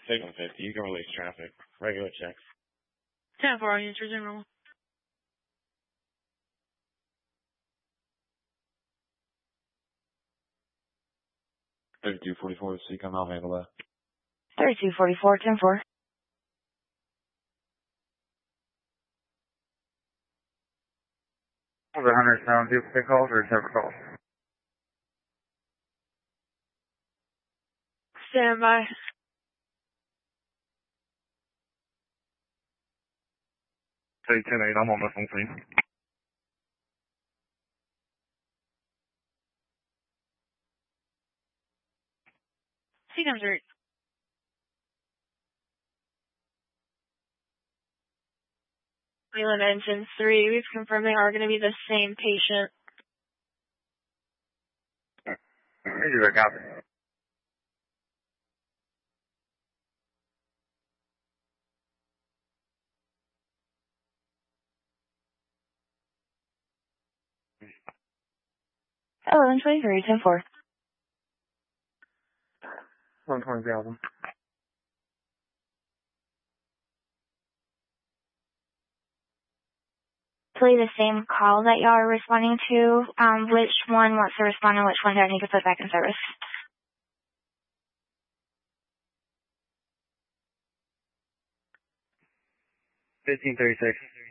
Signal 50, you can release traffic. Regular checks. 10-4, Answer General. $3244, Seacom, I'll handle that. 3244, 10-4. Was it 100 people pick calls or separate calls? Stand by. Say 10-8, I'm on this one, team. Seacom 3. Wheeling Engine 3, we've confirmed they are going to be the same patient. Thank you, copy. Oh, 1123, 10-4. 120,000. Play the same call that y'all are responding to. Which one wants to respond and which one do I need to put back in service? 1536.